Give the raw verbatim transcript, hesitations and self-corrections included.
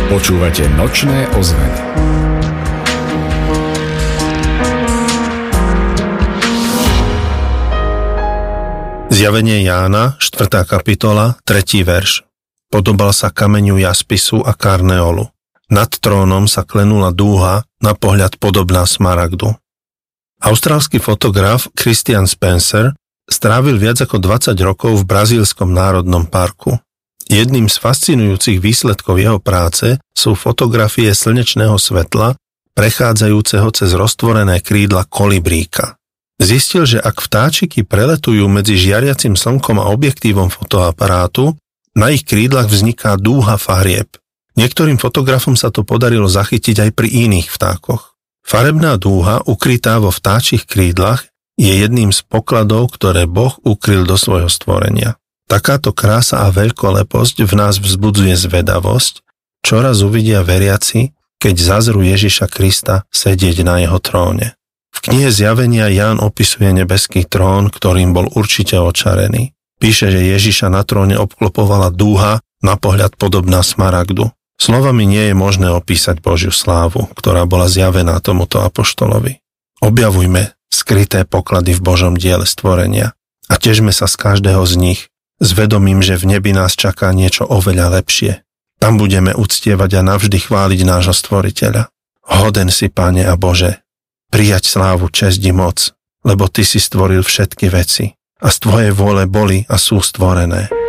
Počúvate Nočné ozveny. Zjavenie Jána, štvrtá kapitola, tretí verš. Podobal sa kameňu jaspisu a karneolu. Nad trónom sa klenula dúha, na pohľad podobná smaragdu. Austrálsky fotograf Christian Spencer strávil viac ako dvadsať rokov v brazílskom národnom parku. Jedným z fascinujúcich výsledkov jeho práce sú fotografie slnečného svetla prechádzajúceho cez roztvorené krídla kolibríka. Zistil, že ak vtáčiky preletujú medzi žiariacim slnkom a objektívom fotoaparátu, na ich krídlach vzniká dúha farieb. Niektorým fotografom sa to podarilo zachytiť aj pri iných vtákoch. Farebná dúha, ukrytá vo vtáčich krídlach, je jedným z pokladov, ktoré Boh ukryl do svojho stvorenia. Takáto krása a veľkoleposť v nás vzbudzuje zvedavosť, čoraz uvidia veriaci, keď zazrú Ježiša Krista sedieť na jeho tróne. V knihe Zjavenia Ján opisuje nebeský trón, ktorým bol určite očarený. Píše, že Ježiša na tróne obklopovala dúha, na pohľad podobná smaragdu. Slovami nie je možné opísať Božiu slávu, ktorá bola zjavená tomuto apoštolovi. Objavujme skryté poklady v Božom diele stvorenia a težme sa z každého z nich, s vedomím, že v nebi nás čaká niečo oveľa lepšie. Tam budeme uctievať a navždy chváliť nášho stvoriteľa. Hoden si, Pane a Bože, prijať slávu, česť i moc, lebo Ty si stvoril všetky veci a z Tvojej vôle boli a sú stvorené.